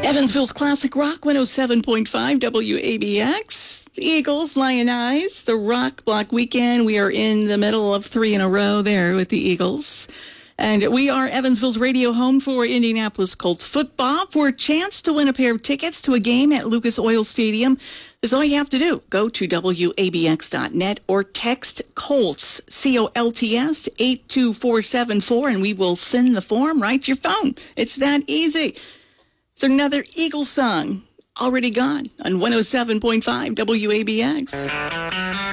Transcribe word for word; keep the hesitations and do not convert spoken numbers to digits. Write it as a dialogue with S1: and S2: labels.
S1: Evansville's Classic Rock, one oh seven point five W A B X. The Eagles, Lion Eyes, the Rock Block Weekend. We are in the middle of three in a row there with the Eagles. And we are Evansville's radio home for Indianapolis Colts football. For a chance to win a pair of tickets to a game at Lucas Oil Stadium, this is all you have to do. Go to W A B X dot net or text Colts, C O L T S, eight two four seven four, and we will send the form right to your phone. It's that easy. It's another Eagles song already gone on one oh seven point five W A B X.